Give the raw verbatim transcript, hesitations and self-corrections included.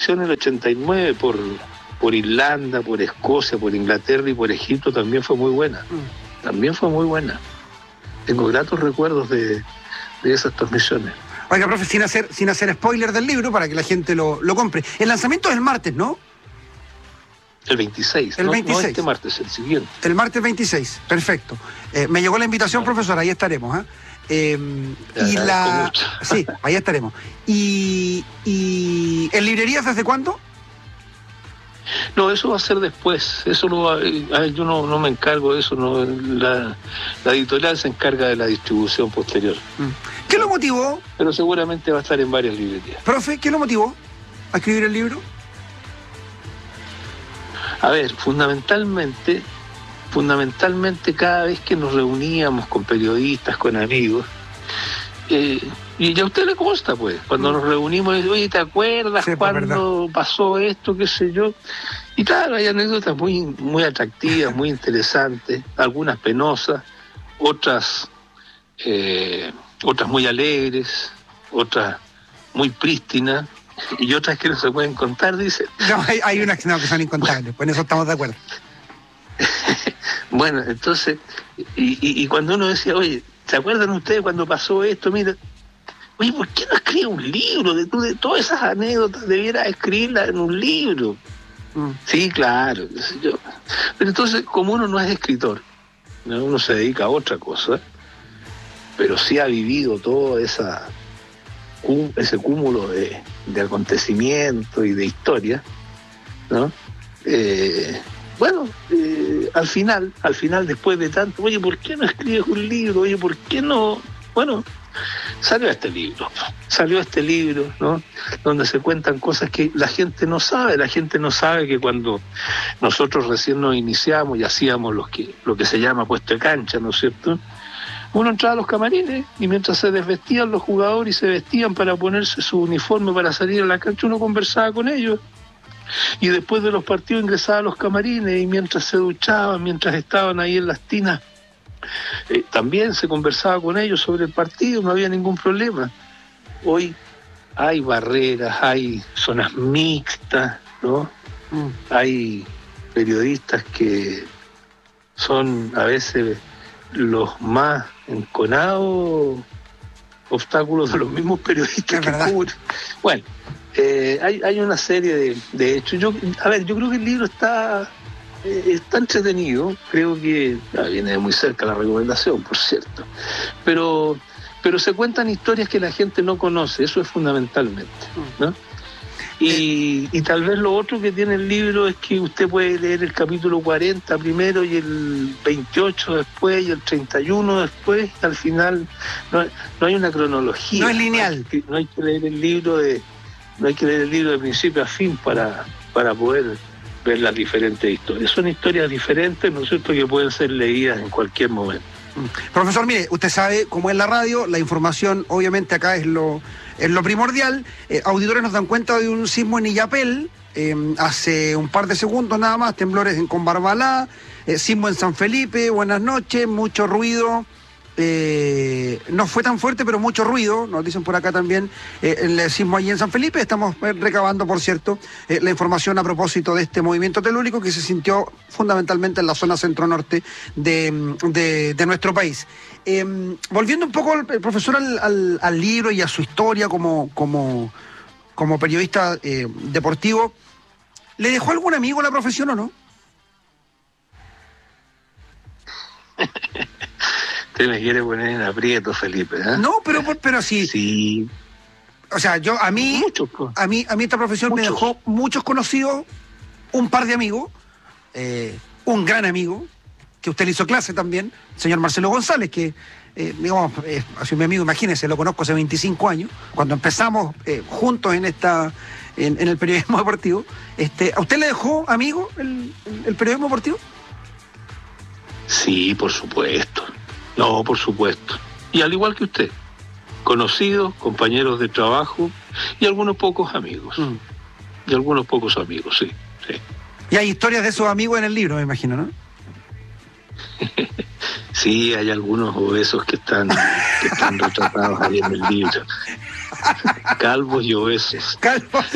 expedición en el ochenta y nueve por, por Irlanda, por Escocia, por Inglaterra y por Egipto también fue muy buena. Mm. También fue muy buena. Tengo gratos recuerdos de, de esas transmisiones. Oiga, profe, sin hacer, sin hacer spoiler del libro para que la gente lo, lo compre. El lanzamiento es el martes, ¿no? El veintiséis. El no, veintiséis. No este martes, el siguiente. El martes veintiséis, perfecto. Eh, me llegó la invitación, claro. Profesor, ahí estaremos. ¿eh? Eh, y la... Sí, ahí estaremos. Y, y ¿en librerías desde cuándo? No, eso va a ser después. Eso no va, yo no, no me encargo de eso. No, la, la editorial se encarga de la distribución posterior. ¿Qué lo motivó? Pero seguramente va a estar en varias librerías. Profe, ¿qué lo motivó a escribir el libro? A ver, fundamentalmente, fundamentalmente cada vez que nos reuníamos con periodistas, con amigos, eh, y ya a usted le consta, pues, cuando nos reunimos, oye, ¿te acuerdas sí, cuando pues, pasó esto, qué sé yo? Y claro, hay anécdotas muy, muy atractivas, muy interesantes, algunas penosas, otras, eh, otras muy alegres, otras muy prístinas, y otras que no se pueden contar, dice. No, hay, hay unas que, no, que son incontables, pues en eso estamos de acuerdo. Bueno, entonces, y, y, y cuando uno decía, oye, ¿se acuerdan ustedes cuando pasó esto? Mira, oye, ¿por qué no escribe un libro? De, de todas esas anécdotas debieras escribirlas en un libro. Mm. Sí, claro. Yo. Pero entonces, como uno no es escritor, ¿no? Uno se dedica a otra cosa, pero sí ha vivido toda esa ese cúmulo de, de acontecimientos y de historias, ¿no? Eh, bueno, eh, al final, al final, después de tanto, oye, ¿por qué no escribes un libro? Oye, ¿por qué no? Bueno, salió este libro, salió este libro, ¿no? Donde se cuentan cosas que la gente no sabe, la gente no sabe que cuando nosotros recién nos iniciamos y hacíamos lo que, lo que se llama puesto de cancha, ¿no es cierto? Uno entraba a los camarines y mientras se desvestían los jugadores y se vestían para ponerse su uniforme para salir a la cancha, uno conversaba con ellos. Y después de los partidos ingresaba a los camarines y mientras se duchaban, mientras estaban ahí en las tinas, eh, también se conversaba con ellos sobre el partido, no había ningún problema. Hoy hay barreras, hay zonas mixtas, ¿no? Mm. Hay periodistas que son a veces los más enconados obstáculos de los mismos periodistas que cubren. Bueno, eh, hay, hay una serie de, de hechos. Yo, a ver, yo creo que el libro está, eh, está entretenido. Creo que ah, viene de muy cerca la recomendación, por cierto. Pero, pero se cuentan historias que la gente no conoce, eso es fundamentalmente, ¿no? Y, y tal vez lo otro que tiene el libro es que usted puede leer el capítulo cuarenta primero y el veintiocho después y el treinta y uno después, y al final no, no hay una cronología. No es lineal. No hay, no hay que leer el libro de no hay que leer el libro de principio a fin para, para poder ver las diferentes historias. Son historias diferentes, ¿no es cierto?, que pueden ser leídas en cualquier momento. Profesor, mire, usted sabe cómo es la radio, la información obviamente acá es lo, es lo primordial. Eh, auditores nos dan cuenta de un sismo en Illapel, eh, hace un par de segundos nada más, temblores en Combarbalá, eh, sismo en San Felipe, buenas noches, mucho ruido. Eh, no fue tan fuerte, pero mucho ruido, nos dicen por acá también, eh, el sismo allí en San Felipe. Estamos recabando, por cierto, eh, la información a propósito de este movimiento telúrico que se sintió fundamentalmente en la zona centro-norte de, de, de nuestro país. Eh, volviendo un poco, el profesor, al, al, al libro y a su historia como, como, como periodista eh, deportivo, ¿le dejó algún amigo la profesión o no? Usted me quiere poner en aprieto, Felipe, ¿eh? No, pero, pero sí. Sí. O sea, yo, a mí, muchos, a mí, a mí esta profesión muchos. me dejó muchos conocidos, un par de amigos, eh, un gran amigo, que usted le hizo clase también, señor Marcelo González, que, eh, digamos, eh, ha sido mi amigo, imagínese, lo conozco hace veinticinco años, cuando empezamos eh, juntos en esta, en, en el periodismo deportivo. Este, ¿a usted le dejó, amigo, el, el periodismo deportivo? Sí, por supuesto. No, por supuesto. Y al igual que usted, conocidos, compañeros de trabajo y algunos pocos amigos. Mm. Y algunos pocos amigos, sí, sí. Y hay historias de esos amigos en el libro, me imagino, ¿no? Sí, hay algunos obesos que están, que están retratados ahí en el libro. Calvos y obesos. Calvos.